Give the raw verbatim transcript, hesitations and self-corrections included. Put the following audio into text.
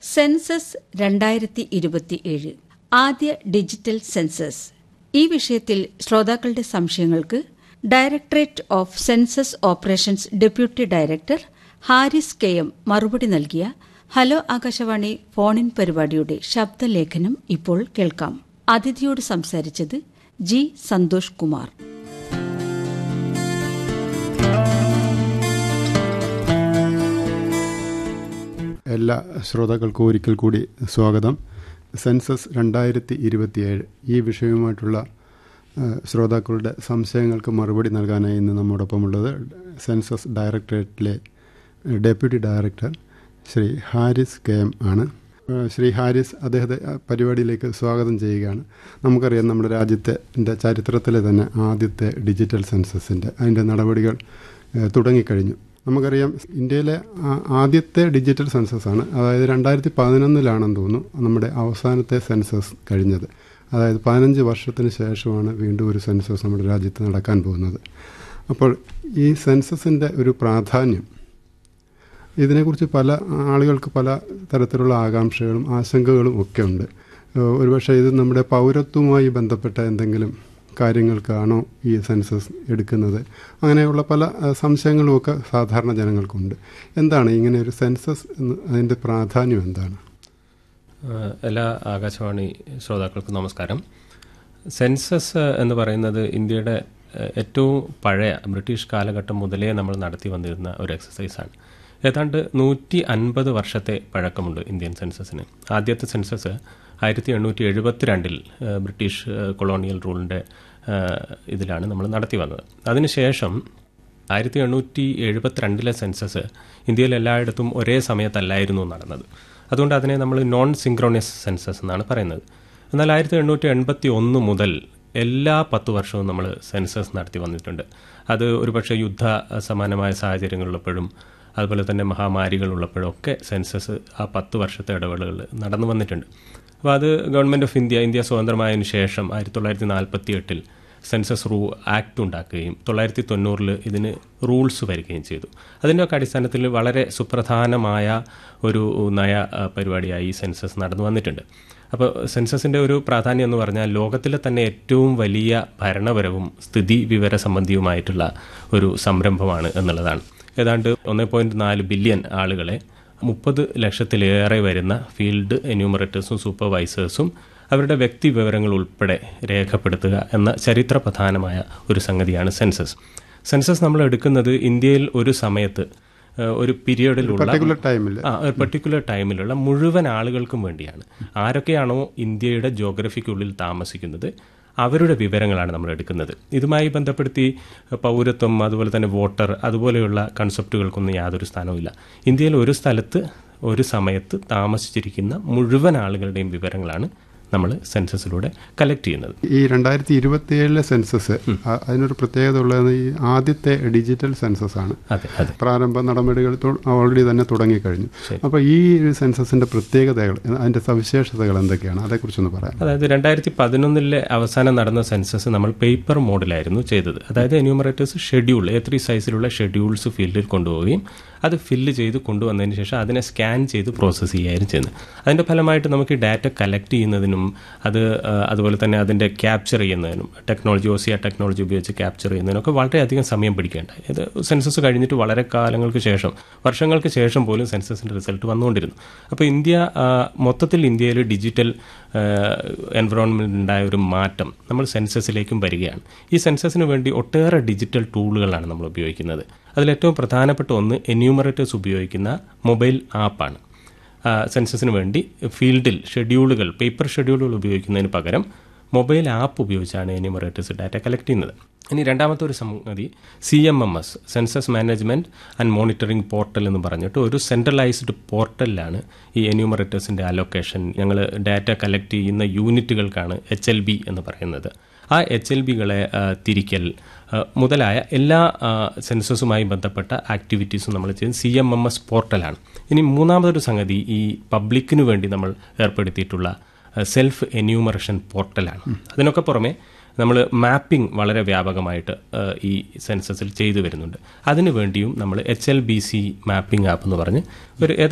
Census രണ്ടായിരത്തി ഇരുപത്തിയേഴ് ആദ്യ ഡിജിറ്റൽ സെൻസസ്. ഈ വിഷയത്തിൽ ശ്രോതാക്കളുടെ സംശയങ്ങൾക്ക് directorate of census operations deputy director Haris K M മറുപടി നൽകിയ ഹലോ ആകാശവാണി ഫോണിൻ പരിപാടിയുടെ ശബ്ദലേഖനം ഇപ്പോൾ കേൾക്കാം. അതിഥിയോട് സംസാരിച്ചത് ജി സന്തോഷ് കുമാർ. എല്ലാ ശ്രോതാക്കൾക്കും ഒരിക്കൽ കൂടി സ്വാഗതം. സെൻസസ് രണ്ടായിരത്തി ഇരുപത്തിയേഴ് ഈ വിഷയവുമായിട്ടുള്ള ശ്രോതാക്കളുടെ സംശയങ്ങൾക്ക് മറുപടി നൽകാനായി ഇന്ന് നമ്മോടൊപ്പമുള്ളത് census ഡയറക്ടറേറ്റിലെ deputy director Shri Haris K M ആണ്. ശ്രീ ഹാരിസ്, അദ്ദേഹത്തെ പരിപാടിയിലേക്ക് സ്വാഗതം ചെയ്യുകയാണ്. നമുക്കറിയാം, നമ്മുടെ രാജ്യത്തിൻ്റെ ചരിത്രത്തിലെ തന്നെ ആദ്യത്തെ ഡിജിറ്റൽ സെൻസസിൻ്റെ അതിൻ്റെ നടപടികൾ തുടങ്ങിക്കഴിഞ്ഞു. നമുക്കറിയാം, ഇന്ത്യയിലെ ആദ്യത്തെ ഡിജിറ്റൽ സെൻസസാണ്. അതായത് രണ്ടായിരത്തി പതിനൊന്നിലാണെന്ന് തോന്നുന്നു നമ്മുടെ അവസാനത്തെ സെൻസസ് കഴിഞ്ഞത്. അതായത് പതിനഞ്ച് വർഷത്തിന് ശേഷമാണ് വീണ്ടും ഒരു സെൻസസ് നമ്മുടെ രാജ്യത്ത് നടക്കാൻ പോകുന്നത്. അപ്പോൾ ഈ സെൻസസിൻ്റെ ഒരു പ്രാധാന്യം, ഇതിനെക്കുറിച്ച് പല ആളുകൾക്ക് പല തരത്തിലുള്ള ആകാംക്ഷകളും ആശങ്കകളും ഒക്കെ ഉണ്ട്. ഒരുപക്ഷെ ഇത് നമ്മുടെ പൗരത്വവുമായി ബന്ധപ്പെട്ട എന്തെങ്കിലും കാര്യങ്ങൾക്കാണോ ഈ സെൻസസ് എടുക്കുന്നത്, അങ്ങനെയുള്ള പല സംശയങ്ങളുമൊക്കെ സാധാരണ ജനങ്ങൾക്കുണ്ട്. എന്താണ് ഇങ്ങനെ ഒരു സെൻസസ്, അതിൻ്റെ പ്രാധാന്യം എന്താണ്? എല്ലാ ആകാശവാണി ശ്രോതാക്കൾക്കും നമസ്കാരം. സെൻസസ് എന്ന് പറയുന്നത് ഇന്ത്യയുടെ ഏറ്റവും പഴയ ബ്രിട്ടീഷ് കാലഘട്ടം മുതലേ നമ്മൾ നടത്തി വന്നിരുന്ന ഒരു എക്സസൈസാണ്. ഏതാണ്ട് നൂറ്റി അൻപത് വർഷത്തെ പഴക്കമുണ്ട് ഇന്ത്യൻ സെൻസസിന്. ആദ്യത്തെ സെൻസസ് ആയിരത്തി എണ്ണൂറ്റി എഴുപത്തി രണ്ടിൽ ബ്രിട്ടീഷ് കൊളോണിയൽ റൂളിൻ്റെ ഇതിലാണ് നമ്മൾ നടത്തി വന്നത്. അതിനുശേഷം ആയിരത്തി എണ്ണൂറ്റി എഴുപത്തിരണ്ടിലെ സെൻസസ് ഇന്ത്യയിൽ എല്ലായിടത്തും ഒരേ സമയത്തല്ലായിരുന്നു നടന്നത്. അതുകൊണ്ട് അതിനെ നമ്മൾ നോൺ സിങ്ക്രോണസ് സെൻസസ് എന്നാണ് പറയുന്നത്. എന്നാൽ ആയിരത്തി എണ്ണൂറ്റി എൺപത്തി ഒന്ന് മുതൽ എല്ലാ പത്ത് വർഷവും നമ്മൾ സെൻസസ് നടത്തി വന്നിട്ടുണ്ട്. അത് ഒരുപക്ഷെ യുദ്ധ സമാനമായ സാഹചര്യങ്ങളുള്ളപ്പോഴും അതുപോലെ തന്നെ മഹാമാരികൾ ഉള്ളപ്പോഴും ഒക്കെ സെൻസസ് ആ പത്ത് വർഷത്തെ ഇടവേളകൾ നടന്നു വന്നിട്ടുണ്ട്. അപ്പോൾ അത് ഗവൺമെൻറ് ഓഫ് ഇന്ത്യ ഇന്ത്യ സ്വതന്ത്രമായതിനു ശേഷം ആയിരത്തി തൊള്ളായിരത്തി നാൽപ്പത്തി എട്ടിൽ സെൻസസ് റൂ ആക്ട് ഉണ്ടാക്കുകയും തൊള്ളായിരത്തി തൊണ്ണൂറിൽ ഇതിന് റൂൾസ് വരികയും ചെയ്തു. അതിൻ്റെയൊക്കെ അടിസ്ഥാനത്തിൽ വളരെ സുപ്രധാനമായ ഒരു നയ പരിപാടിയായി ഈ സെൻസസ് നടന്നു വന്നിട്ടുണ്ട്. അപ്പോൾ സെൻസസിൻ്റെ ഒരു പ്രാധാന്യം എന്ന് പറഞ്ഞാൽ ലോകത്തിലെ തന്നെ ഏറ്റവും വലിയ ഭരണപരവും സ്ഥിതി വിവര സംബന്ധിയുമായിട്ടുള്ള ഒരു സംരംഭമാണ് എന്നുള്ളതാണ്. ഏതാണ്ട് ഒന്ന് പോയിൻറ്റ് നാല് ബില്യൺ ആളുകളെ മുപ്പത് ലക്ഷത്തിലേറെ വരുന്ന ഫീൽഡ് എന്യൂമറേറ്റേഴ്സും സൂപ്പർവൈസേഴ്സും അവരുടെ വ്യക്തി വിവരങ്ങൾ ഉൾപ്പെടെ രേഖപ്പെടുത്തുക എന്ന ചരിത്രപ്രധാനമായ ഒരു സംഗതിയാണ് സെൻസസ്. സെൻസസ് നമ്മൾ എടുക്കുന്നത് ഇന്ത്യയിൽ ഒരു സമയത്ത് ഒരു പീരിയഡിലുള്ള ആ ഒരു പർട്ടിക്കുലർ ടൈമിലുള്ള മുഴുവൻ ആളുകൾക്കും വേണ്ടിയാണ്. ആരൊക്കെയാണോ ഇന്ത്യയുടെ ജോഗ്രഫിക്കുള്ളിൽ താമസിക്കുന്നത് അവരുടെ വിവരങ്ങളാണ് നമ്മൾ എടുക്കുന്നത്. ഇതുമായി ബന്ധപ്പെടുത്തി പൗരത്വം, അതുപോലെ തന്നെ വോട്ടർ, അതുപോലെയുള്ള കൺസെപ്റ്റുകൾക്കൊന്നും യാതൊരു സ്ഥാനവുമില്ല. ഇന്ത്യയിൽ ഒരു സ്ഥലത്ത് ഒരു സമയത്ത് താമസിച്ചിരിക്കുന്ന മുഴുവൻ ആളുകളുടെയും വിവരങ്ങളാണ് നമ്മൾ സെൻസസിലൂടെ കളക്ട് ചെയ്യുന്നത്. ഈ രണ്ടായിരത്തി ഇരുപത്തി ഏഴിലെ സെൻസസ് അതിനൊരു പ്രത്യേകത ഉള്ളത് ഈ ആദ്യത്തെ ഡിജിറ്റൽ സെൻസസ് ആണ്. പ്രാരംഭ നടപടികൾ ഓൾറെഡി തന്നെ തുടങ്ങിക്കഴിഞ്ഞു. അപ്പോൾ ഈ സെൻസസിന്റെ പ്രത്യേകതകൾ, അതിന്റെ സവിശേഷതകൾ എന്തൊക്കെയാണ്, അതേക്കുറിച്ചൊന്ന് പറയാം. അതായത് രണ്ടായിരത്തി പതിനൊന്നിലെ അവസാനം നടന്ന സെൻസസ് നമ്മൾ പേപ്പർ മോഡിലായിരുന്നു ചെയ്തത്. അതായത് എന്യൂമറേറ്റേഴ്സ് ഷെഡ്യൂൾ എ ത്രീ സൈസിലുള്ള ഷെഡ്യൂൾസ് ഫീൽഡിൽ കൊണ്ടുപോവുകയും അത് ഫില്ല് ചെയ്ത് കൊണ്ടുവന്നതിന് ശേഷം അതിനെ സ്കാൻ ചെയ്ത് പ്രോസസ്സ് ചെയ്യുകയായിരുന്നു ചെയ്യുന്നത്. അതിൻ്റെ ഫലമായിട്ട് നമുക്ക് ഈ ഡാറ്റ കളക്ട് ചെയ്യുന്നതിനും അത് അതുപോലെ തന്നെ അതിൻ്റെ ക്യാപ്ചർ ചെയ്യുന്നതിനും ടെക്നോളജി ഒ സി ആ ടെക്നോളജി ഉപയോഗിച്ച് ക്യാപ്ചർ ചെയ്യുന്നതിനൊക്കെ വളരെയധികം സമയം പിടിക്കേണ്ടായി. ഇത് സെൻസസ് കഴിഞ്ഞിട്ട് വളരെ കാലങ്ങൾക്ക് ശേഷം, വർഷങ്ങൾക്ക് ശേഷം പോലും സെൻസസിൻ്റെ റിസൾട്ട് വന്നുകൊണ്ടിരുന്നു. അപ്പോൾ ഇന്ത്യ മൊത്തത്തിൽ ഇന്ത്യയിൽ ഡിജിറ്റൽ എൻവറോൺമെൻറ്റ് ഉണ്ടായ ഒരു മാറ്റം നമ്മൾ സെൻസസിലേക്കും വരികയാണ്. ഈ സെൻസസിന് വേണ്ടി ഒട്ടേറെ ഡിജിറ്റൽ ടൂളുകളാണ് നമ്മൾ ഉപയോഗിക്കുന്നത്. അതിലേറ്റവും പ്രധാനപ്പെട്ട ഒന്ന് എന്യൂമറേറ്റേഴ്സ് ഉപയോഗിക്കുന്ന മൊബൈൽ ആപ്പാണ്. സെൻസസിന് വേണ്ടി ഫീൽഡിൽ ഷെഡ്യൂളുകൾ, പേപ്പർ ഷെഡ്യൂളുകൾ ഉപയോഗിക്കുന്നതിന് പകരം മൊബൈൽ ആപ്പ് ഉപയോഗിച്ചാണ് എന്യൂമറേറ്റേഴ്സ് ഡാറ്റ കളക്ട് ചെയ്യുന്നത്. ഇനി രണ്ടാമത്തെ ഒരു സംഗതി C M M S, census management and monitoring portal എന്ന് പറഞ്ഞിട്ട് ഒരു സെൻട്രലൈസ്ഡ് പോർട്ടലിലാണ് ഈ എന്യൂമറേറ്റേഴ്സിൻ്റെ അലൊക്കേഷൻ. ഞങ്ങൾ ഡാറ്റ കളക്ട് ചെയ്യുന്ന യൂണിറ്റുകൾക്കാണ് എച്ച് എൽ ബി എന്ന് പറയുന്നത്. ആ എച്ച് എൽ ബികളെ തിരിക്കൽ മുതലായ എല്ലാ സെൻസസുമായി ബന്ധപ്പെട്ട ആക്ടിവിറ്റീസും നമ്മൾ ചെയ്യുന്നത് സി എം എം എസ് പോർട്ടലാണ്. ഇനി മൂന്നാമതൊരു സംഗതി ഈ പബ്ലിക്കിനു വേണ്ടി നമ്മൾ ഏർപ്പെടുത്തിയിട്ടുള്ള സെൽഫ് എന്യൂമറേഷൻ പോർട്ടലാണ്. അതിനൊക്കെ പുറമെ നമ്മൾ മാപ്പിംഗ് വളരെ വ്യാപകമായിട്ട് ഈ സെൻസസിൽ ചെയ്തു വരുന്നുണ്ട്. അതിനു വേണ്ടിയും നമ്മൾ H L B C mapping app എന്ന് പറഞ്ഞ് ഒരു